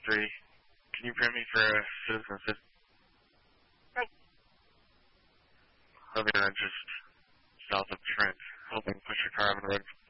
3. Can you print me for a citizen assist? Right. I'll be around just south of Trent, helping push your car on the road.